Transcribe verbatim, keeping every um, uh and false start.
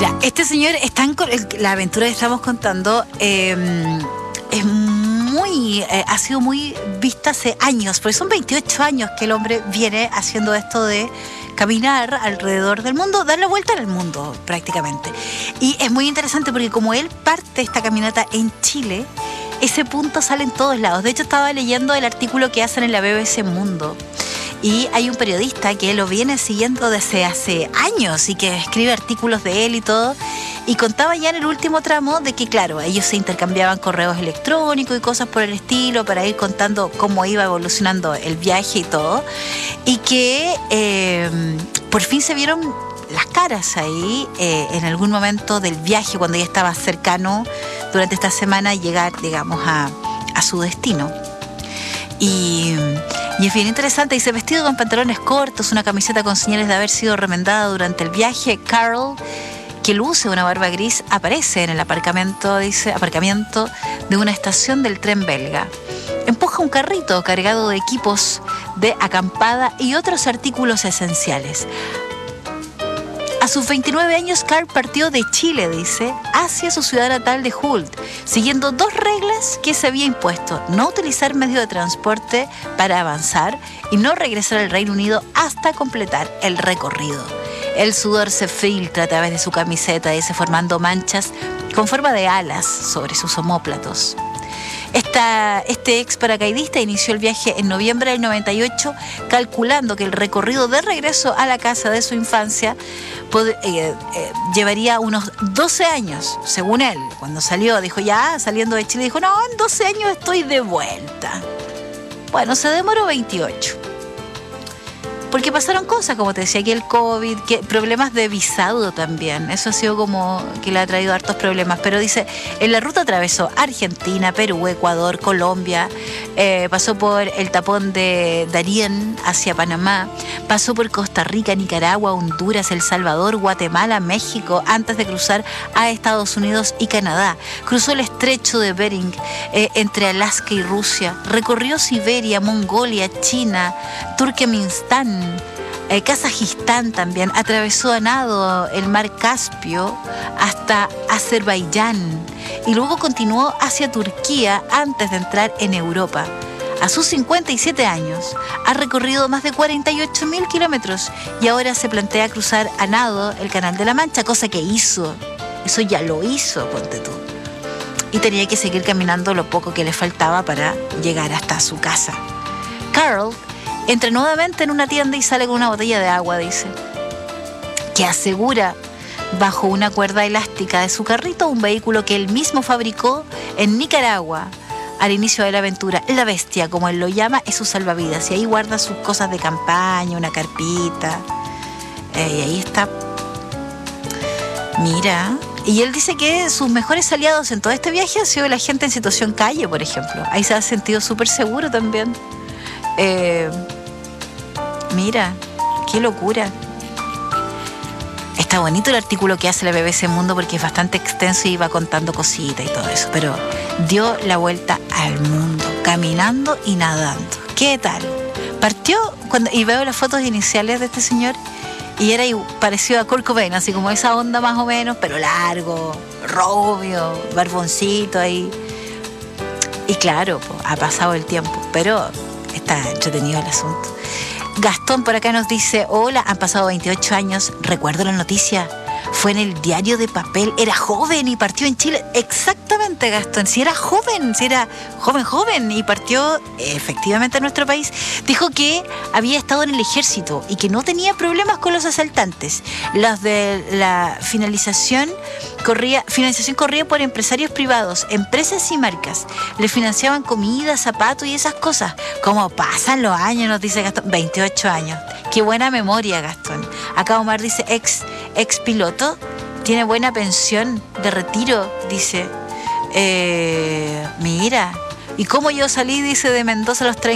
Mira, este señor está en la aventura que estamos contando. Eh, es muy, eh, ha sido muy vista hace años, porque son veintiocho años que el hombre viene haciendo esto de caminar alrededor del mundo, dar la vuelta al mundo prácticamente. Y es muy interesante porque como él parte esta caminata en Chile, ese punto sale en todos lados. De hecho, estaba leyendo el artículo que hacen en la B B C Mundo. Y hay un periodista que lo viene siguiendo desde hace años y que escribe artículos de él y todo. Y contaba ya en el último tramo de que, claro, ellos se intercambiaban correos electrónicos y cosas por el estilo para ir contando cómo iba evolucionando el viaje y todo. Y que eh, por fin se vieron las caras ahí eh, en algún momento del viaje, cuando ya estaba cercano durante esta semana a llegar, digamos, a, a su destino. Y... Y es bien interesante, dice, vestido con pantalones cortos, una camiseta con señales de haber sido remendada durante el viaje, Carl, que luce una barba gris, aparece en el aparcamiento, dice, aparcamiento de una estación del tren belga. Empuja un carrito cargado de equipos de acampada y otros artículos esenciales. A sus veintinueve años, Carl partió de Chile, dice, hacia su ciudad natal de Hult, siguiendo dos reglas que se había impuesto: no utilizar medio de transporte para avanzar y no regresar al Reino Unido hasta completar el recorrido. El sudor se filtra a través de su camiseta, dice, formando manchas con forma de alas sobre sus omóplatos. Esta, este ex paracaidista inició el viaje en noviembre del noventa y ocho, calculando que el recorrido de regreso a la casa de su infancia pod, eh, eh, llevaría unos doce años, según él. Cuando salió, dijo, ya saliendo de Chile, dijo, no, en doce años estoy de vuelta. Bueno, se demoró veintiocho. Porque pasaron cosas, como te decía, aquí el COVID, que problemas de visado también. Eso ha sido como que le ha traído hartos problemas. Pero dice, en la ruta atravesó Argentina, Perú, Ecuador, Colombia, eh, pasó por el tapón de Darién hacia Panamá, pasó por Costa Rica, Nicaragua, Honduras, El Salvador, Guatemala, México, antes de cruzar a Estados Unidos y Canadá. Cruzó el estrecho de Bering eh, entre Alaska y Rusia, recorrió Siberia, Mongolia, China, Turkmenistán, Eh, Kazajistán también, atravesó a nado el mar Caspio hasta Azerbaiyán y luego continuó hacia Turquía antes de entrar en Europa. A sus cincuenta y siete años ha recorrido más de cuarenta y ocho mil kilómetros y ahora se plantea cruzar a nado el Canal de la Mancha, cosa que hizo, eso ya lo hizo, ponte tú. Y tenía que seguir caminando lo poco que le faltaba para llegar hasta su casa. Carl entra nuevamente en una tienda y sale con una botella de agua, dice, que asegura bajo una cuerda elástica de su carrito un vehículo que él mismo fabricó en Nicaragua al inicio de la aventura. La bestia, como él lo llama, es su salvavidas, y ahí guarda sus cosas de campaña, una carpita, eh, y ahí está. Mira, y él dice que sus mejores aliados en todo este viaje han sido la gente en situación calle, por ejemplo. Ahí se ha sentido súper seguro también. Eh, mira, qué locura. Está bonito el artículo que hace la B B C Mundo porque es bastante extenso y va contando cositas y todo eso, pero dio la vuelta al mundo, caminando y nadando. ¿Qué tal? Partió, cuando, y veo las fotos iniciales de este señor, y era parecido a Kurt Cobain, así como esa onda más o menos, pero largo, rubio, barboncito ahí. Y claro, pues, ha pasado el tiempo, pero está entretenido el asunto. Gastón por acá nos dice, hola, han pasado veintiocho años, recuerdo la noticia, fue en el diario de papel, era joven y partió en Chile. Exactamente, Gastón, si era joven, si era joven, joven, y partió efectivamente a nuestro país. Dijo que había estado en el ejército y que no tenía problemas con los asaltantes. Las de la finalización corría, financiación corría por empresarios privados, empresas y marcas. Le financiaban comida, zapatos y esas cosas. Como pasan los años, nos dice Gastón, veintiocho años. Qué buena memoria, Gastón. Acá Omar dice, ex, ex piloto, tiene buena pensión de retiro, dice. Eh, mira, ¿y cómo yo salí, dice, de Mendoza a los treinta?